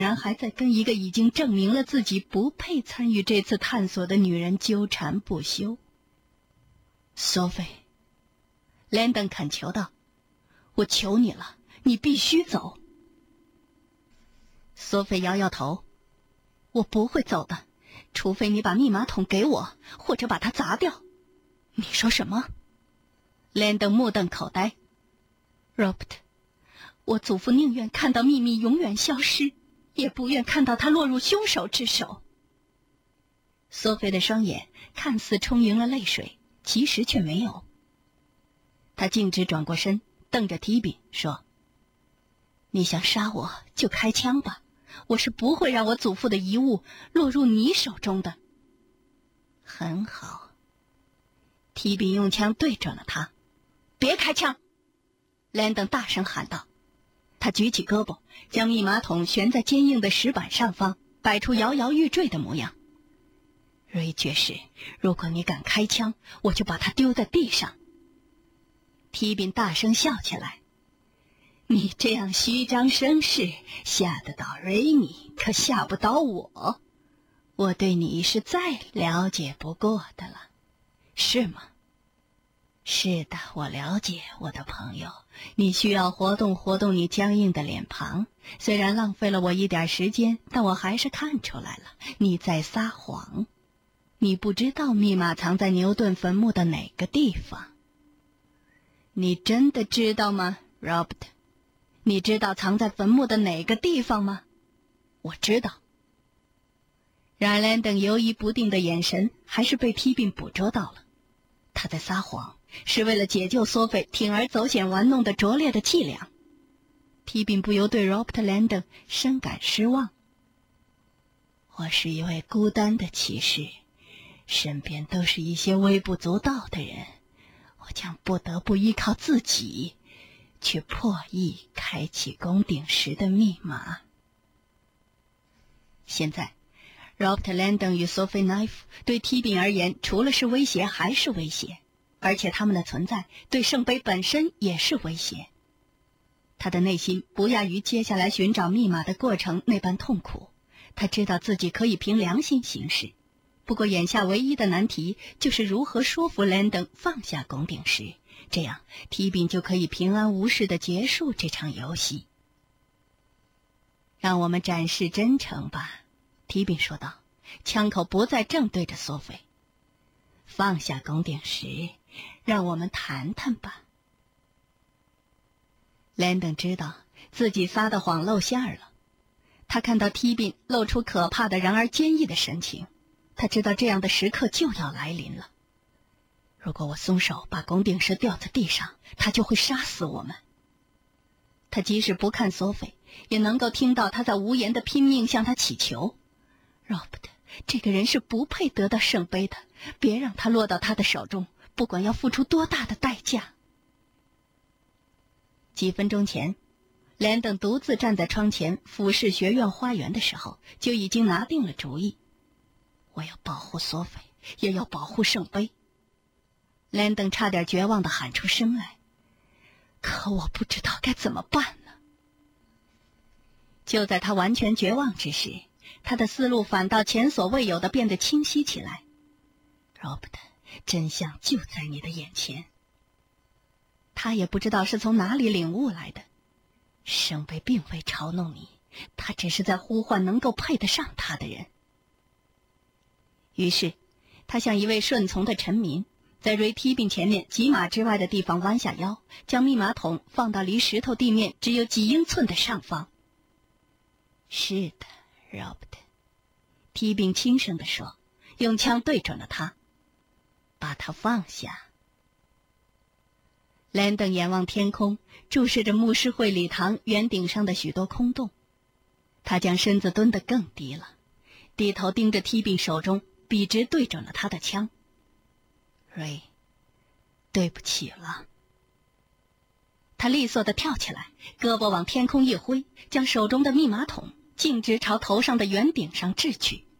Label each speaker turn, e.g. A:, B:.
A: 然还在跟一个已经证明了自己不配参与这次探索的女人纠缠不休。索菲，兰登恳求道，我求你了，你必须走。索菲摇摇头，我不会走的，除非你把密码筒给我，或者把它砸掉。你说什么？兰登目瞪口呆。Robert， 我祖父宁愿看到秘密永远消失，也不愿看到它落入凶手之手。索菲的双眼看似充盈了泪水，其实却没有。他径直转过身，瞪着提比说，你想杀我就开枪吧，我是不会让我祖父的遗物落入你手中的。很好。提比用枪对准了他。别开枪！兰登大声喊道。他举起胳膊，将密码筒悬在坚硬的石板上方，摆出摇摇欲坠的模样。瑞爵士，如果你敢开枪，我就把它丢在地上。提宾大声笑起来。你这样虚张声势，吓得到瑞尼，可吓不倒我。我对你是再了解不过的了，是吗？是的，我了解，我的朋友。你需要活动活动你僵硬的脸庞，虽然浪费了我一点时间，但我还是看出来了，你在撒谎。你不知道密码藏在牛顿坟墓的哪个地方。你真的知道吗 ，Robert？ 你知道藏在坟墓的哪个地方吗？我知道。然而兰登犹疑不定的眼神还是被批评捕捉到了。他在撒谎，是为了解救索菲铤而走险玩弄的拙劣的伎俩。提宾不由对 Robert Landon 深感失望。我是一位孤单的骑士，身边都是一些微不足道的人，我将不得不依靠自己去破译开启宫顶石的密码。现在Robert Landon 与 Sophie Knife 对提宾而言，除了是威胁还是威胁，而且他们的存在对圣杯本身也是威胁。他的内心不亚于接下来寻找密码的过程那般痛苦。他知道自己可以凭良心行事，不过眼下唯一的难题就是如何说服 Landon 放下拱顶石，这样提宾就可以平安无事地结束这场游戏。让我们展示真诚吧，提宾说道，枪口不再正对着索菲。放下拱顶石，让我们谈谈吧。兰登知道自己撒的谎露馅儿了。他看到提宾露出可怕的然而坚毅的神情，他知道这样的时刻就要来临了。如果我松手把拱顶石掉在地上，他就会杀死我们。他即使不看索菲，也能够听到他在无言的拼命向他祈求。Robert， 这个人是不配得到圣杯的，别让他落到他的手中，不管要付出多大的代价。几分钟前，兰登独自站在窗前俯视学院花园的时候，就已经拿定了主意。我要保护索菲，也要保护圣杯。兰登差点绝望地喊出声来，可我不知道该怎么办呢。就在他完全绝望之时，他的思路反倒前所未有地变得清晰起来。Robert， 真相就在你的眼前。他也不知道是从哪里领悟来的，圣杯并未嘲弄你，他只是在呼唤能够配得上他的人。于是他像一位顺从的臣民，在瑞提宾前面几码之外的地方弯下腰，将密码筒放到离石头地面只有几英寸的上方。是的 Robert， 提宾轻声地说，用枪对准了他，把它放下。兰登眼望天空，注视着牧师会礼堂圆顶上的许多空洞。他将身子蹲得更低了，低头盯着提宾手中笔直对准了他的枪。瑞，对不起了。他利索地跳起来，胳膊往天空一挥，将手中的密码筒径直朝头上的圆顶上掷去。